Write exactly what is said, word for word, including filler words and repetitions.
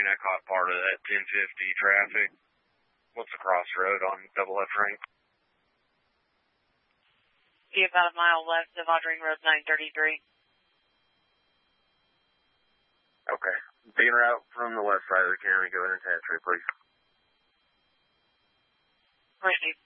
train. I caught part of that ten fifty traffic. What's the crossroad on double left ring? Be about a mile west of Odd Ring Road nine thirty-three. Okay. Being route from the west side of the county, go ahead and attach me, please. Brittany